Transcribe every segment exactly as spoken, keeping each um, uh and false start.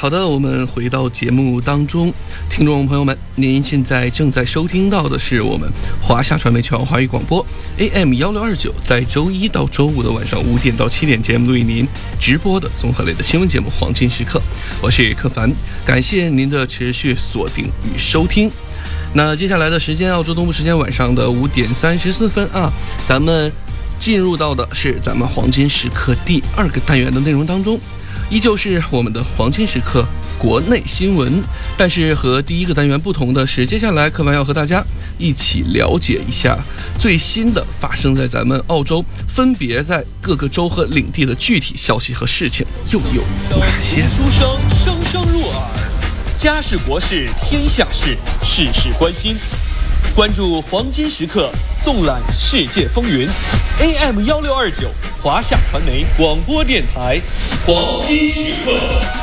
好的，我们回到节目当中，听众朋友们，您现在正在收听到的是我们华夏传媒全华语广播 A M 一六二九，在周一到周五的晚上五点到七点节目为您直播的综合类的新闻节目《黄金时刻》，我是柯凡，感谢您的持续锁定与收听。那接下来的时间，澳洲东部时间晚上的五点三十四分啊，咱们进入到的是咱们黄金时刻第二个单元的内容当中，依旧是我们的黄金时刻国内新闻。但是和第一个单元不同的是，接下来柯凡要和大家一起了解一下最新的发生在咱们澳洲分别在各个州和领地的具体消息和事情又有哪些。 书声声声入耳，家事国事天下事，事事关心。关注黄金时刻，纵览世界风云。A M 一六二九，华夏传媒广播电台，黄金时刻。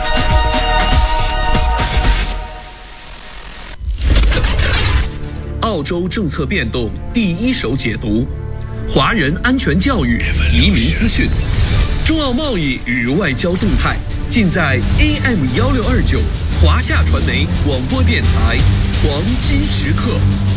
澳洲政策变动第一手解读，华人安全教育、移民资讯，中澳贸易与外交动态，尽在 A M 一六二九华夏传媒广播电台黄金时刻。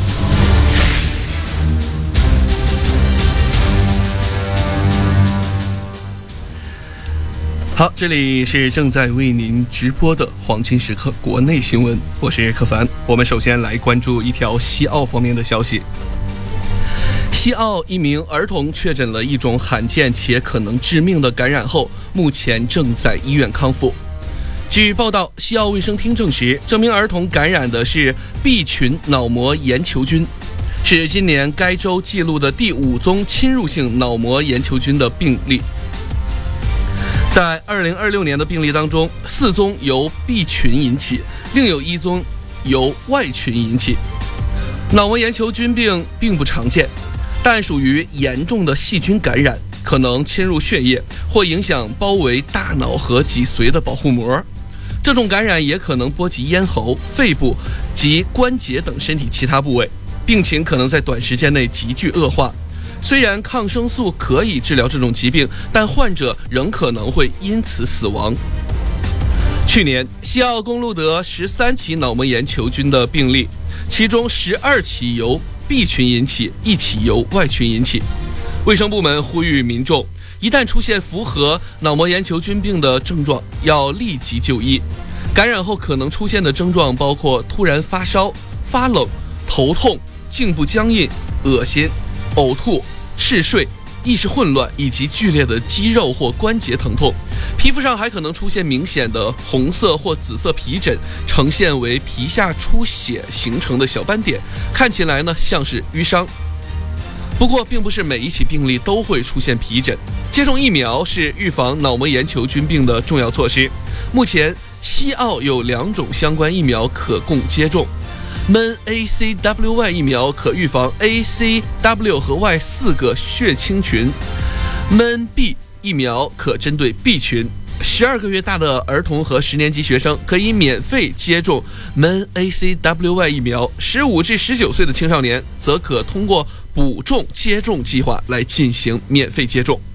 好，这里是正在为您直播的黄金时刻国内新闻，我是柯凡。我们首先来关注一条西澳方面的消息。西澳一名儿童确诊了一种罕见且可能致命的感染后，目前正在医院康复。据报道，西澳卫生厅证实，这名儿童感染的是 B 群脑膜炎球菌，是今年该州记录的第五宗侵入性脑膜炎球菌的病例。在二零二六年的病例当中，四宗由 B 群引起，另有一宗由 Y 群引起。脑膜炎球菌病并不常见，但属于严重的细菌感染，可能侵入血液或影响包围大脑和脊髓的保护膜。这种感染也可能波及咽喉、肺部及关节等身体其他部位，病情可能在短时间内急剧恶化。虽然抗生素可以治疗这种疾病，但患者仍可能会因此死亡。去年，西澳公路得十三起脑膜炎球菌的病例，其中十二起由 B 群引起，一起由 Y 群引起。卫生部门呼吁民众，一旦出现符合脑膜炎球菌病的症状，要立即就医。感染后可能出现的症状包括突然发烧、发冷、头痛、颈部僵硬、恶心、呕吐、嗜睡、意识混乱以及剧烈的肌肉或关节疼痛，皮肤上还可能出现明显的红色或紫色皮疹，呈现为皮下出血形成的小斑点，看起来呢像是淤伤。不过，并不是每一起病例都会出现皮疹。接种疫苗是预防脑膜炎球菌病的重要措施。目前，西澳有两种相关疫苗可供接种。M E N A C W Y 疫苗可预防 A C W 和 Y 四个血清群 ，M E N B 疫苗可针对 B 群。十二个月大的儿童和十年级学生可以免费接种 M E N A C W Y 疫苗，十五至十九岁的青少年则可通过补种接种计划来进行免费接种。